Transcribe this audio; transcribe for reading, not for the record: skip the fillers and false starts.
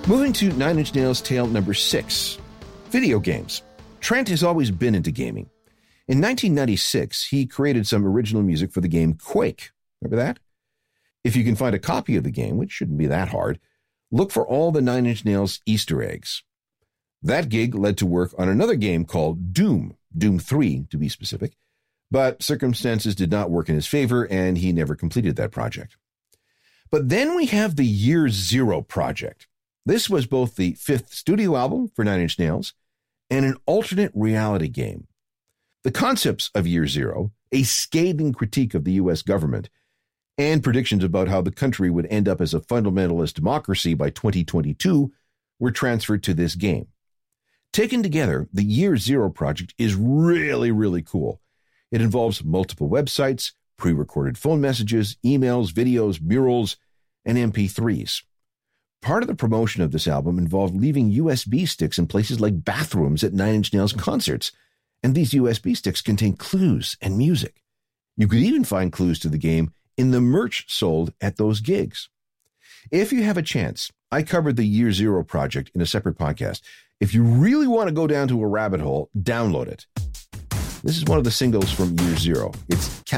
Moving to Nine Inch Nails' tale number 6, video games. Trent has always been into gaming. In 1996, he created some original music for the game Quake. Remember that? If you can find a copy of the game, which shouldn't be that hard, look for all the Nine Inch Nails Easter eggs. That gig led to work on another game called Doom 3 to be specific, but circumstances did not work in his favor and he never completed that project. But then we have the Year Zero project. This was both the 5th studio album for Nine Inch Nails and an alternate reality game. The concepts of Year Zero, a scathing critique of the U.S. government, and predictions about how the country would end up as a fundamentalist democracy by 2022 were transferred to this game. Taken together, the Year Zero project is really, really cool. It involves multiple websites, pre-recorded phone messages, emails, videos, murals, and MP3s. Part of the promotion of this album involved leaving USB sticks in places like bathrooms at Nine Inch Nails concerts, and these USB sticks contain clues and music. You could even find clues to the game in the merch sold at those gigs. If you have a chance, I covered the Year Zero project in a separate podcast. If you really want to go down to a rabbit hole, download it. This is one of the singles from Year Zero. It's